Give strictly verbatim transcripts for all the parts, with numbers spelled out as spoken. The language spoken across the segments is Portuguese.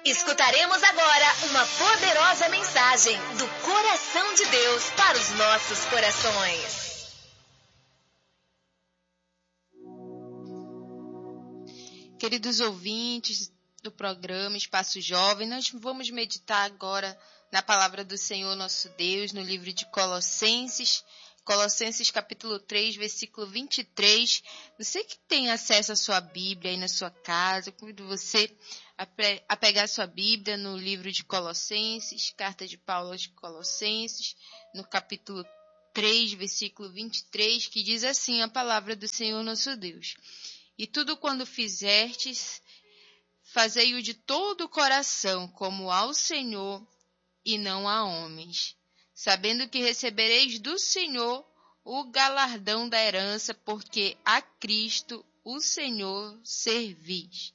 Escutaremos agora uma poderosa mensagem do coração de Deus para os nossos corações. Queridos ouvintes do programa Espaço Jovem, nós vamos meditar agora na palavra do Senhor nosso Deus, no livro de Colossenses, Colossenses capítulo três, versículo vinte e três. Você que tem acesso à sua Bíblia aí na sua casa, eu convido você a pegar sua Bíblia no livro de Colossenses, carta de Paulo aos Colossenses, no capítulo três, versículo vinte e três, que diz assim a palavra do Senhor nosso Deus: E tudo quando fizertes, fazei-o de todo o coração, como ao Senhor e não a homens, sabendo que recebereis do Senhor o galardão da herança, porque a Cristo, o Senhor, servis.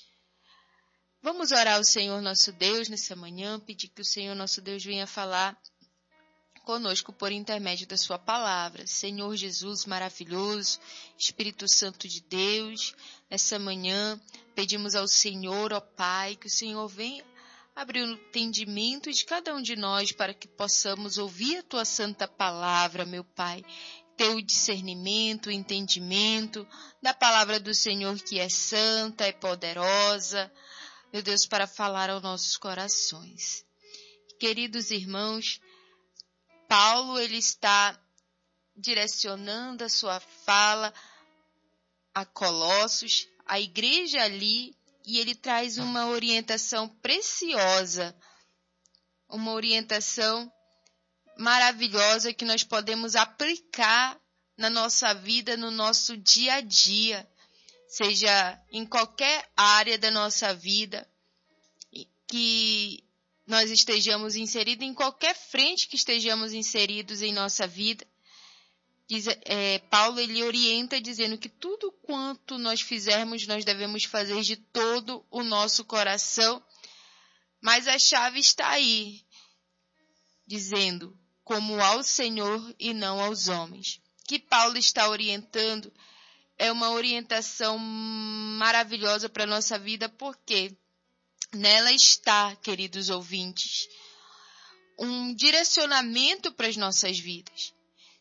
Vamos orar ao Senhor nosso Deus nessa manhã, pedir que o Senhor nosso Deus venha falar conosco por intermédio da sua palavra. Senhor Jesus maravilhoso, Espírito Santo de Deus, nessa manhã pedimos ao Senhor, ó Pai, que o Senhor venha abrir o entendimento de cada um de nós para que possamos ouvir a tua santa palavra, meu Pai. Ter o discernimento, o entendimento da palavra do Senhor, que é santa, é poderosa, meu Deus, para falar aos nossos corações. Queridos irmãos, Paulo ele está direcionando a sua fala a Colossos, a igreja ali, e ele traz uma orientação preciosa, uma orientação maravilhosa que nós podemos aplicar na nossa vida, no nosso dia a dia, seja em qualquer área da nossa vida, que nós estejamos inseridos, em qualquer frente que estejamos inseridos em nossa vida. Diz, é, Paulo ele orienta dizendo que tudo quanto nós fizermos, nós devemos fazer de todo o nosso coração, mas a chave está aí, dizendo, como ao Senhor e não aos homens. Que Paulo está orientando é uma orientação maravilhosa para a nossa vida, porque nela está, queridos ouvintes, um direcionamento para as nossas vidas.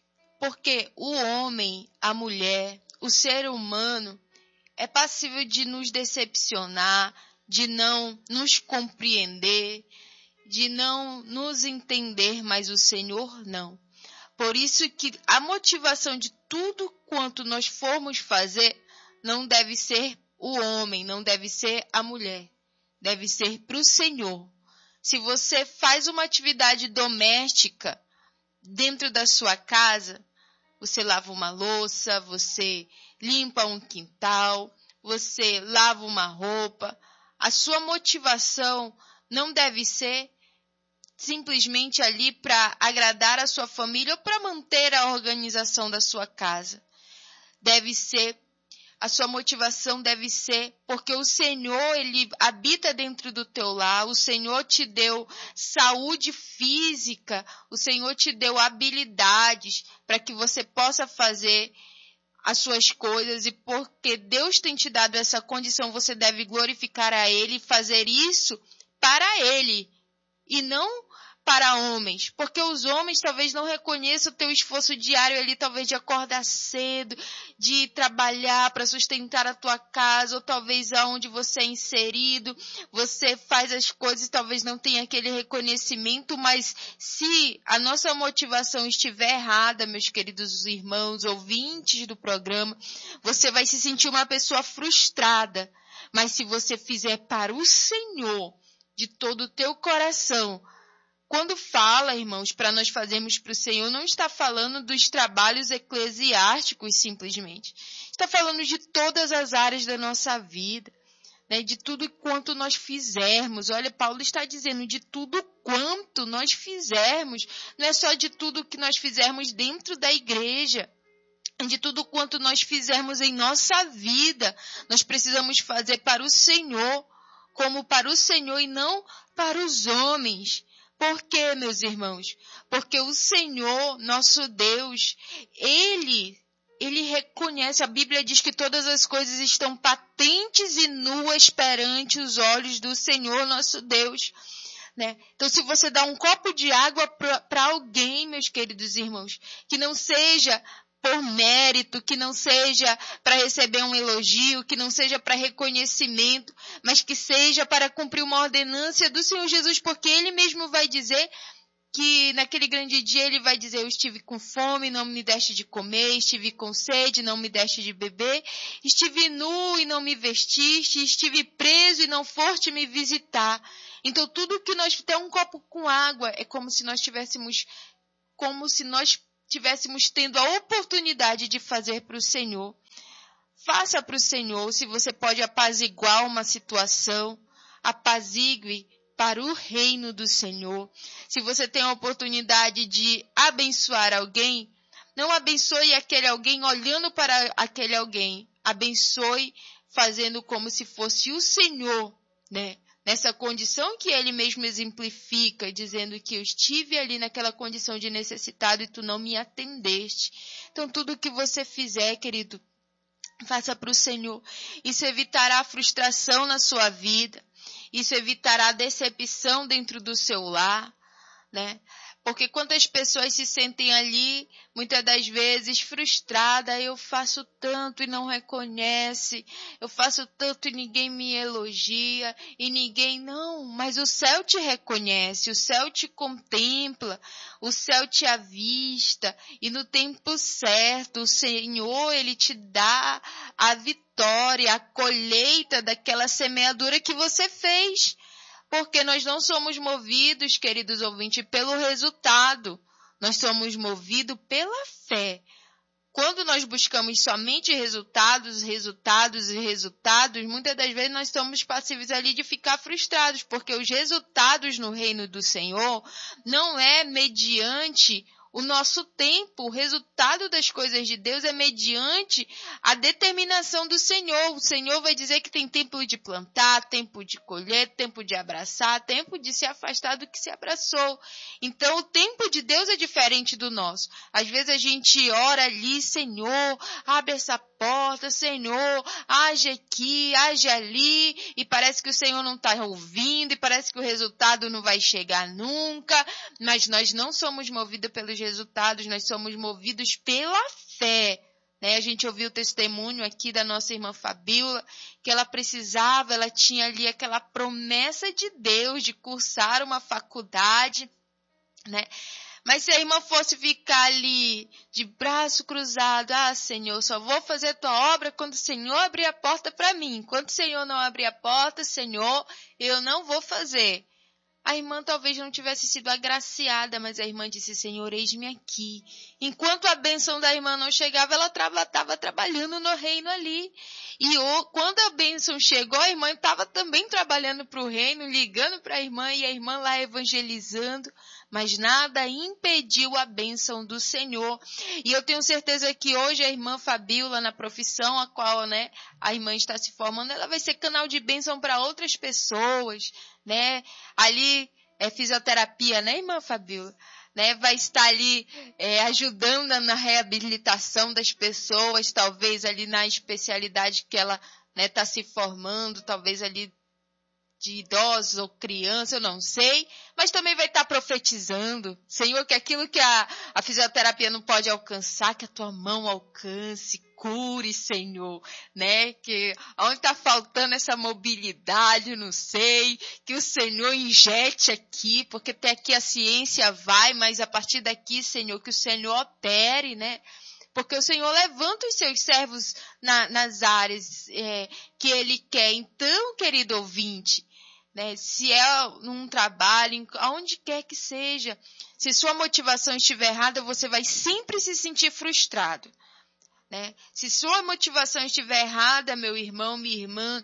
Porque o homem, a mulher, o ser humano é passível de nos decepcionar, de não nos compreender, de não nos entender, mas o Senhor não. Por isso que a motivação de tudo quanto nós formos fazer não deve ser o homem, não deve ser a mulher, deve ser para o Senhor. Se você faz uma atividade doméstica dentro da sua casa, você lava uma louça, você limpa um quintal, você lava uma roupa, a sua motivação não deve ser simplesmente ali para agradar a sua família ou para manter a organização da sua casa. Deve ser, a sua motivação deve ser porque o Senhor, ele habita dentro do teu lar, o Senhor te deu saúde física, o Senhor te deu habilidades para que você possa fazer as suas coisas, e porque Deus tem te dado essa condição, você deve glorificar a Ele e fazer isso para Ele e não para homens, porque os homens talvez não reconheçam o teu esforço diário ali, talvez de acordar cedo, de trabalhar para sustentar a tua casa, ou talvez aonde você é inserido, você faz as coisas e talvez não tenha aquele reconhecimento, mas se a nossa motivação estiver errada, meus queridos irmãos, ouvintes do programa, você vai se sentir uma pessoa frustrada, mas se você fizer para o Senhor, de todo o teu coração. Quando fala, irmãos, para nós fazermos para o Senhor, não está falando dos trabalhos eclesiásticos simplesmente. Está falando de todas as áreas da nossa vida, né? De tudo quanto nós fizermos. Olha, Paulo está dizendo de tudo quanto nós fizermos. Não é só de tudo que nós fizermos dentro da igreja. De tudo quanto nós fizermos em nossa vida. Nós precisamos fazer para o Senhor, como para o Senhor e não para os homens. Por quê, meus irmãos? Porque o Senhor, nosso Deus, Ele ele reconhece, a Bíblia diz que todas as coisas estão patentes e nuas perante os olhos do Senhor nosso Deus, né? Então, se você dá um copo de água para alguém, meus queridos irmãos, que não seja por mérito, que não seja para receber um elogio, que não seja para reconhecimento, mas que seja para cumprir uma ordenância do Senhor Jesus, porque Ele mesmo vai dizer que naquele grande dia Ele vai dizer: eu estive com fome, não me deste de comer, estive com sede, não me deste de beber, estive nu e não me vestiste, estive preso e não foste me visitar. Então tudo que nós, até um copo com água, é como se nós tivéssemos, como se nós tivéssemos tendo a oportunidade de fazer para o Senhor. Faça para o Senhor. Se você pode apaziguar uma situação, apazigue para o reino do Senhor. Se você tem a oportunidade de abençoar alguém, não abençoe aquele alguém olhando para aquele alguém. Abençoe fazendo como se fosse o Senhor, né? Nessa condição que Ele mesmo exemplifica, dizendo que eu estive ali naquela condição de necessitado e tu não me atendeste. Então, tudo que você fizer, querido, faça para o Senhor. Isso evitará frustração na sua vida. Isso evitará decepção dentro do seu lar, né? Porque quantas pessoas se sentem ali, muitas das vezes, frustradas, eu faço tanto e não reconhece, eu faço tanto e ninguém me elogia, e ninguém não, mas o céu te reconhece, o céu te contempla, o céu te avista, e no tempo certo, o Senhor, Ele te dá a vitória, a colheita daquela semeadura que você fez. Porque nós não somos movidos, queridos ouvintes, pelo resultado. Nós somos movidos pela fé. Quando nós buscamos somente resultados, resultados e resultados, muitas das vezes nós estamos passíveis ali de ficar frustrados, porque os resultados no reino do Senhor não é mediante o nosso tempo. O resultado das coisas de Deus é mediante a determinação do Senhor. O Senhor vai dizer que tem tempo de plantar, tempo de colher, tempo de abraçar, tempo de se afastar do que se abraçou. Então, o tempo de Deus é diferente do nosso. Às vezes a gente ora ali: Senhor, abre essa porta, Senhor, age aqui, age ali, e parece que o Senhor não está ouvindo, e parece que o resultado não vai chegar nunca, mas nós não somos movidos pelos resultados, nós somos movidos pela fé. Né? A gente ouviu o testemunho aqui da nossa irmã Fabíola, que ela precisava, ela tinha ali aquela promessa de Deus de cursar uma faculdade, né? Mas se a irmã fosse ficar ali de braço cruzado: ah, Senhor, só vou fazer a tua obra quando o Senhor abrir a porta para mim. Enquanto o Senhor não abrir a porta, Senhor, eu não vou fazer. A irmã talvez não tivesse sido agraciada, mas a irmã disse: Senhor, eis-me aqui. Enquanto a bênção da irmã não chegava, ela estava trabalhando no reino ali. E o, quando a bênção chegou, a irmã estava também trabalhando para o reino, ligando para a irmã, e a irmã lá evangelizando. Mas nada impediu a bênção do Senhor. E eu tenho certeza que hoje a irmã Fabíola, na profissão a qual, né, a irmã está se formando, ela vai ser canal de bênção para outras pessoas, né? Ali é fisioterapia, né, irmã Fabíola? Né? Vai estar ali é, ajudando na reabilitação das pessoas, talvez ali na especialidade que ela está, né, se formando, talvez ali de idosos ou criança, eu não sei, mas também vai estar profetizando, Senhor, que aquilo que a, a fisioterapia não pode alcançar, que a tua mão alcance, cure, Senhor, né, que onde está faltando essa mobilidade, eu não sei, que o Senhor injete aqui, porque até aqui a ciência vai, mas a partir daqui, Senhor, que o Senhor opere, né, porque o Senhor levanta os seus servos na, nas áreas é, que Ele quer. Então, querido ouvinte, né, se é num trabalho, aonde quer que seja, se sua motivação estiver errada, você vai sempre se sentir frustrado. Né? Se sua motivação estiver errada, meu irmão, minha irmã,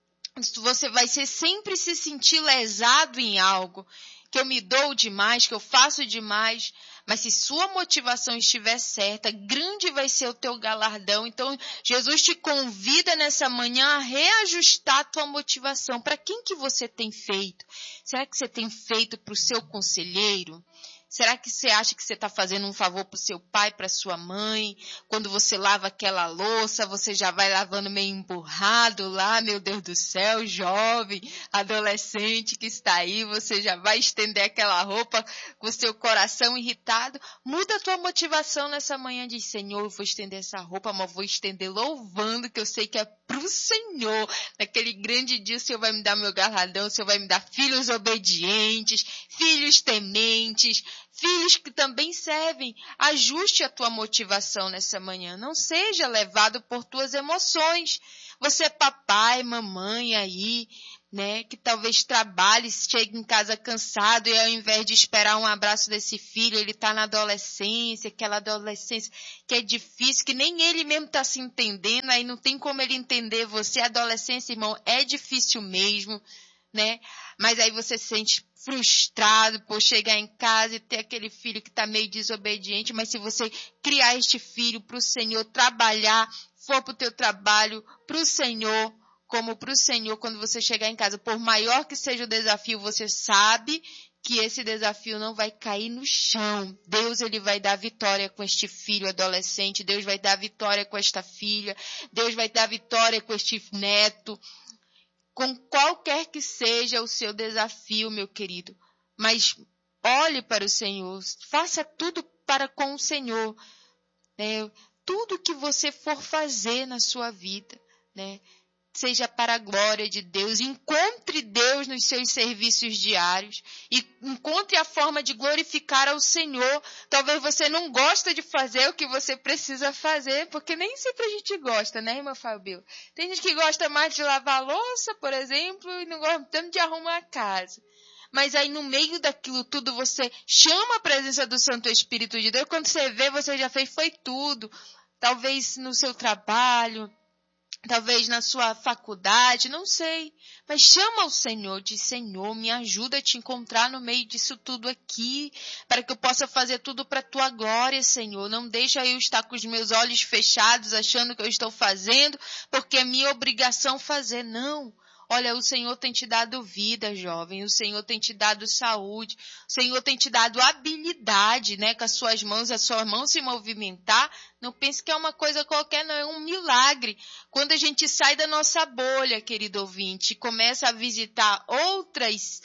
você vai ser, sempre se sentir lesado em algo, que eu me dou demais, que eu faço demais. Mas se sua motivação estiver certa, grande vai ser o teu galardão. Então, Jesus te convida nessa manhã a reajustar a tua motivação. Para quem que você tem feito? Será que você tem feito para o seu conselheiro? Será que você acha que você está fazendo um favor para o seu pai, para sua mãe? Quando você lava aquela louça, você já vai lavando meio emburrado lá, meu Deus do céu, jovem, adolescente que está aí, você já vai estender aquela roupa com o seu coração irritado. Muda a tua motivação nessa manhã, diz, Senhor, eu vou estender essa roupa, mas vou estender louvando, que eu sei que é para o Senhor. Naquele grande dia o Senhor vai me dar meu galardão, o Senhor vai me dar filhos obedientes, filhos tementes, filhos que também servem. Ajuste a tua motivação nessa manhã. Não seja levado por tuas emoções. Você é papai, mamãe aí, né, que talvez trabalhe, chegue em casa cansado e ao invés de esperar um abraço desse filho, ele está na adolescência, aquela adolescência que é difícil, que nem ele mesmo está se entendendo, aí não tem como ele entender você. A adolescência, irmão, é difícil mesmo, né? Mas aí você se sente frustrado por chegar em casa e ter aquele filho que está meio desobediente, mas se você criar este filho para o Senhor, trabalhar, for para o teu trabalho, para o Senhor, como para o Senhor, quando você chegar em casa, por maior que seja o desafio, você sabe que esse desafio não vai cair no chão. Deus, ele vai dar vitória com este filho adolescente, Deus vai dar vitória com esta filha, Deus vai dar vitória com este neto, com qualquer que seja o seu desafio, meu querido. Mas olhe para o Senhor, faça tudo para com o Senhor, né? Tudo que você for fazer na sua vida, né? Seja para a glória de Deus. Encontre Deus nos seus serviços diários e encontre a forma de glorificar ao Senhor. Talvez você não goste de fazer o que você precisa fazer, porque nem sempre a gente gosta, né, irmã Fabio? Tem gente que gosta mais de lavar a louça, por exemplo, e não gosta tanto de arrumar a casa. Mas aí no meio daquilo tudo você chama a presença do Santo Espírito de Deus. Quando você vê, você já fez, foi tudo. Talvez no seu trabalho, talvez na sua faculdade, não sei. Mas chama o Senhor, diz, Senhor, me ajuda a te encontrar no meio disso tudo aqui, para que eu possa fazer tudo para a tua glória, Senhor. Não deixa eu estar com os meus olhos fechados, achando que eu estou fazendo, porque é minha obrigação fazer. Não. Olha, o Senhor tem te dado vida, jovem. O Senhor tem te dado saúde. O Senhor tem te dado habilidade, né? Com as suas mãos, a sua mão se movimentar. Não pense que é uma coisa qualquer, não. É um milagre. Quando a gente sai da nossa bolha, querido ouvinte, e começa a visitar outras,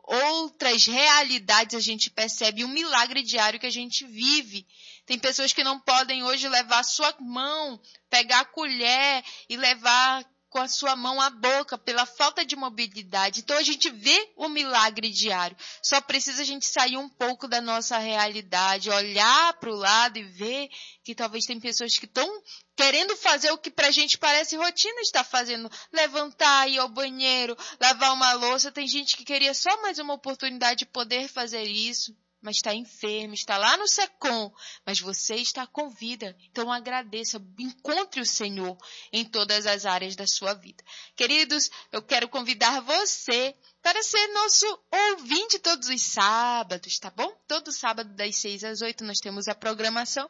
outras realidades, a gente percebe um milagre diário que a gente vive. Tem pessoas que não podem hoje levar a sua mão, pegar a colher e levar com a sua mão à boca, pela falta de mobilidade. Então a gente vê o milagre diário. Só precisa a gente sair um pouco da nossa realidade, olhar para o lado e ver que talvez tem pessoas que estão querendo fazer o que para a gente parece rotina estar fazendo. Levantar, ir ao banheiro, lavar uma louça. Tem gente que queria só mais uma oportunidade de poder fazer isso, mas está enfermo, está lá no SECOM, mas você está com vida. Então agradeça, encontre o Senhor em todas as áreas da sua vida. Queridos, eu quero convidar você para ser nosso ouvinte todos os sábados, tá bom? Todo sábado das seis às oito nós temos a programação.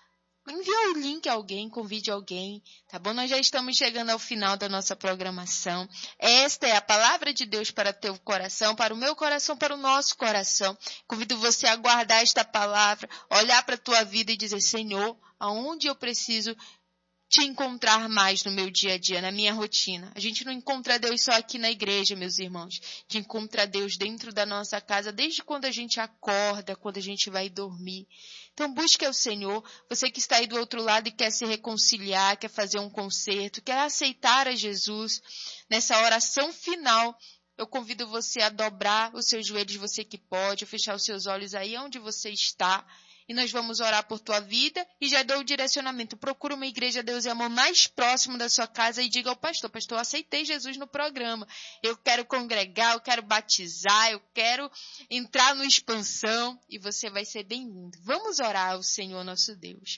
Envie o link a alguém, convide alguém, tá bom? Nós já estamos chegando ao final da nossa programação. Esta é a palavra de Deus para teu coração, para o meu coração, para o nosso coração. Convido você a guardar esta palavra, olhar para a tua vida e dizer, Senhor, aonde eu preciso te encontrar mais no meu dia a dia, na minha rotina. A gente não encontra Deus só aqui na igreja, meus irmãos. A gente encontra Deus dentro da nossa casa, desde quando a gente acorda, quando a gente vai dormir. Então busque ao Senhor, você que está aí do outro lado e quer se reconciliar, quer fazer um conserto, quer aceitar a Jesus. Nessa oração final, eu convido você a dobrar os seus joelhos, você que pode, fechar os seus olhos aí onde você está. E nós vamos orar por tua vida e já dou o direcionamento. Procura uma igreja Deus e Amor mais próximo da sua casa e diga ao pastor, pastor, eu aceitei Jesus no programa. Eu quero congregar, eu quero batizar, eu quero entrar no expansão e você vai ser bem-vindo. Vamos orar ao Senhor nosso Deus.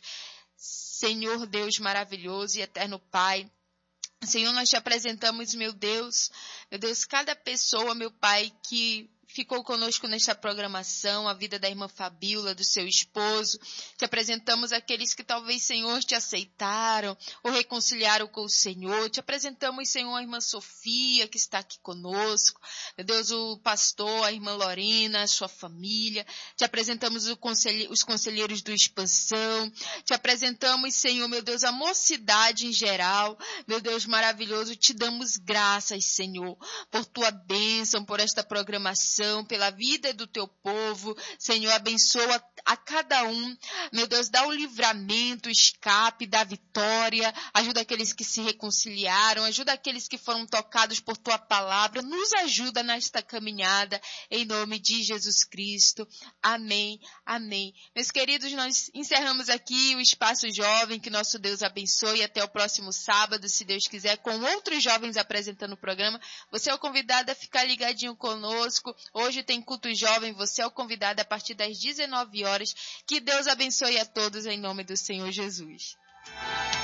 Senhor Deus maravilhoso e eterno Pai, Senhor, nós te apresentamos, meu Deus, meu Deus, cada pessoa, meu Pai, que ficou conosco nesta programação, a vida da irmã Fabíola, do seu esposo. Te apresentamos aqueles que talvez, Senhor, te aceitaram ou reconciliaram com o Senhor. Te apresentamos, Senhor, a irmã Sofia, que está aqui conosco. Meu Deus, o pastor, a irmã Lorena, a sua família. Te apresentamos os conselheiros do Expansão. Te apresentamos, Senhor, meu Deus, a mocidade em geral. Meu Deus maravilhoso, te damos graças, Senhor, por tua bênção, por esta programação, pela vida do teu povo. Senhor, abençoa a cada um. Meu Deus, dá o livramento, o escape, dá a vitória. Ajuda aqueles que se reconciliaram. Ajuda aqueles que foram tocados por tua palavra. Nos ajuda nesta caminhada, em nome de Jesus Cristo. Amém, amém. Meus queridos, nós encerramos aqui o Espaço Jovem. Que nosso Deus abençoe. Até o próximo sábado, se Deus quiser, com outros jovens apresentando o programa. Você é o convidado a ficar ligadinho conosco. Hoje tem culto jovem. Você é o convidado a partir das dezenove horas. Que Deus abençoe a todos em nome do Senhor Jesus.